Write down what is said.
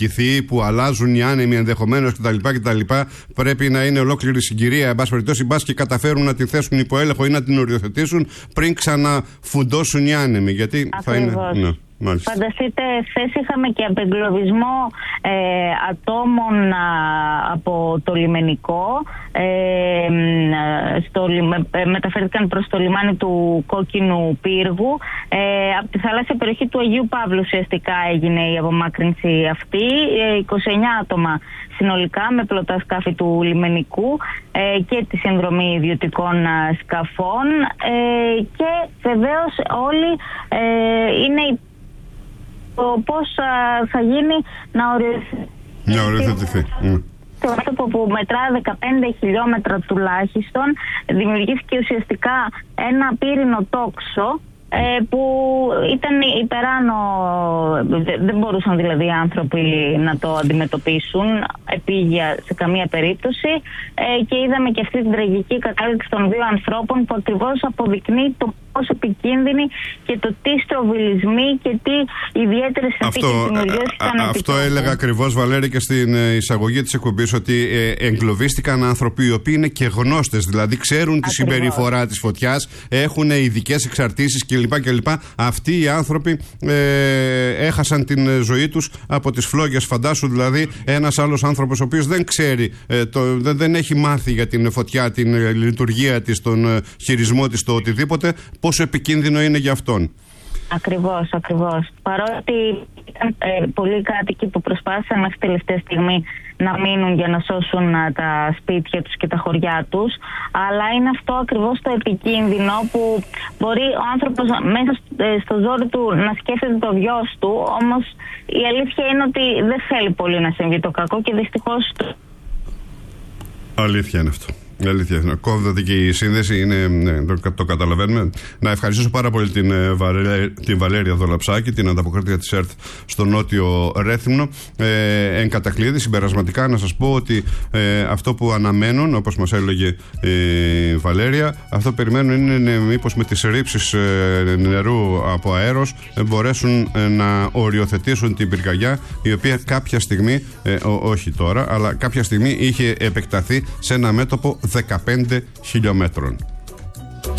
ενισχυθεί, που αλλάζουν οι άνεμοι ενδεχομένως κτλ. Πρέπει να είναι ολόκληρη συγκυρία. Εν πάση περιπτώσει, μπας και καταφέρουν να τη θέσουν υπό έλεγχο ή να την οριοθετήσουν πριν ξαναφουντώσουν οι άνεμοι. Γιατί θα είναι. Ναι. Μάλιστα. Φανταστείτε, χθες είχαμε και απεγκλωβισμό ατόμων από το λιμενικό. Μεταφέρθηκαν προς το λιμάνι του Κόκκινου Πύργου. Από τη θαλάσσια περιοχή του Αγίου Παύλου ουσιαστικά έγινε η απομάκρυνση αυτή. 29 άτομα συνολικά με πλωτά σκάφη του λιμενικού και τη συνδρομή ιδιωτικών σκαφών. Και βεβαίως όλοι είναι πώς θα γίνει να οριοθετηθεί. Το μέτωπο που μετρά 15 χιλιόμετρα τουλάχιστον, δημιουργήθηκε ουσιαστικά ένα πύρινο τόξο που ήταν υπεράνω, δεν μπορούσαν δηλαδή οι άνθρωποι να το αντιμετωπίσουν επίγεια σε καμία περίπτωση, και είδαμε και αυτή την τραγική κατάληξη των δύο ανθρώπων που ακριβώς αποδεικνύει το πόσο επικίνδυνη και το τι στροβιλισμοί και τι ιδιαίτερες συνθήκες δημιουργίας ήταν. Αυτό έλεγα ακριβώς, Βαλέρη, και στην εισαγωγή της εκπομπής, ότι εγκλωβίστηκαν άνθρωποι οι οποίοι είναι και γνώστες, δηλαδή ξέρουν τη συμπεριφορά της φωτιάς, έχουν ειδικές εξαρτήσεις κλπ. Αυτοί οι άνθρωποι έχασαν την ζωή τους από τις φλόγες. Φαντάσου δηλαδή ένας άλλος άνθρωπος ο οποίος δεν ξέρει, δεν έχει μάθει για την φωτιά, την λειτουργία της, τον χειρισμό της, το οτιδήποτε, πόσο επικίνδυνο είναι για αυτόν. Ακριβώς. Παρότι ήταν πολλοί κάτοικοι που προσπάθησαν μέχρι τελευταία στιγμή να μείνουν για να σώσουν τα σπίτια τους και τα χωριά τους, αλλά είναι αυτό ακριβώς το επικίνδυνο που μπορεί ο άνθρωπος μέσα στο ζόρι του να σκέφτεται το γιος του, όμως η αλήθεια είναι ότι δεν θέλει πολύ να συμβεί το κακό και δυστυχώς... Αλήθεια είναι αυτό. Αλήθεια, κόβεται και η σύνδεση, το καταλαβαίνουμε. Να ευχαριστήσω πάρα πολύ την Βαλέρια Δολαψάκη, την ανταποκρίτρια της ΕΡΤ στο Νότιο Ρέθυμνο. Εν κατακλείδη, συμπερασματικά να σας πω ότι αυτό που αναμένουν, όπως μας έλεγε η Βαλέρια, αυτό που περιμένουν είναι μήπως με τις ρήψεις νερού από αέρος μπορέσουν να οριοθετήσουν την πυρκαγιά, η οποία κάποια στιγμή, όχι τώρα, αλλά κάποια στιγμή είχε επεκταθεί σε ένα μέτωπο 15 χιλιόμετρων.